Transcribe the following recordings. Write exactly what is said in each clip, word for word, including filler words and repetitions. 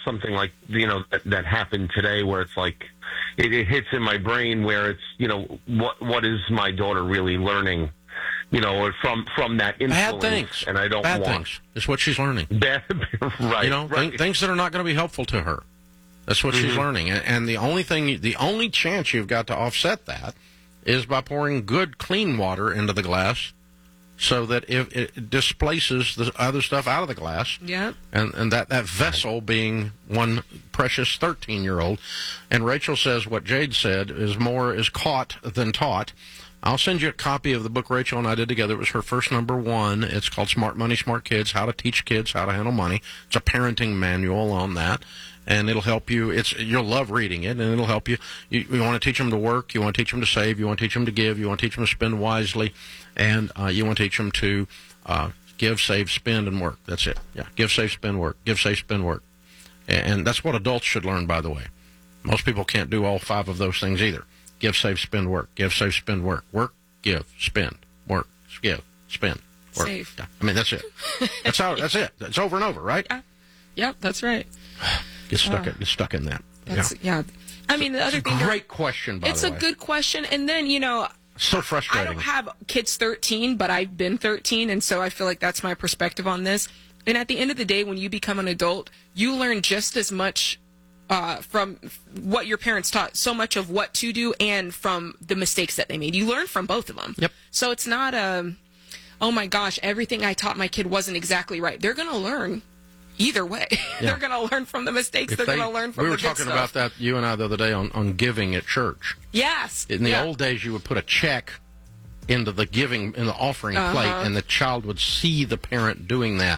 something like, you know, that, that happened today where it's like, it, it hits in my brain where it's, you know, what what is my daughter really learning, you know, from from that influence? Bad things. And I don't Bad want... things is what she's learning. Bad, right. You know, right. th- things that are not going to be helpful to her. That's what mm-hmm. she's learning. And, and the only thing, the only chance you've got to offset that is by pouring good, clean water into the glass so that if it displaces the other stuff out of the glass. Yep. And, and that, that vessel being one precious thirteen-year-old. And Rachel says what Jade said is more is caught than taught. I'll send you a copy of the book Rachel and I did together. It was her first number one. It's called Smart Money, Smart Kids, How to Teach Kids How to Handle Money. It's a parenting manual on that. And it'll help you. It's you'll love reading it, and it'll help you. You, you want to teach them to work. You want to teach them to save. You want to teach them to give. You want to teach them to spend wisely, and uh, you want to teach them to uh, give, save, spend, and work. That's it. Yeah, give, save, spend, work. Give, save, spend, work. And, and that's what adults should learn. By the way, most people can't do all five of those things either. Give, save, spend, work. Give, save, spend, work. Work, give, spend, work. Give, spend, work. Save. Yeah. I mean, that's it. That's how. That's it. It's over and over, right? Yeah. Yep, that's right. Get stuck, uh, in, get stuck in that. That's, yeah. yeah. I mean, the other it's thing. a great question, by It's the a way. good question. And then, you know, so frustrating. I don't have kids thirteen, but I've been thirteen. And so I feel like that's my perspective on this. And at the end of the day, when you become an adult, you learn just as much uh, from what your parents taught, so much of what to do and from the mistakes that they made. You learn from both of them. Yep. So it's not a, oh my gosh, everything I taught my kid wasn't exactly right. They're going to learn. Either way, yeah. They're going to learn from the mistakes. If They're they, going to learn from we the were good talking stuff. about that, you and I, the other day on, on giving at church. Yes. In the yeah. old days, you would put a check into the giving, in the offering uh-huh. plate, and the child would see the parent doing that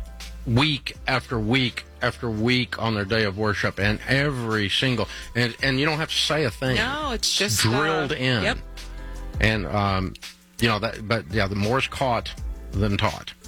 week after week after week on their day of worship, and every single, and, and you don't have to say a thing. No, it's just drilled uh, in. Yep. And, um, you know, that, but yeah, the more is caught than taught.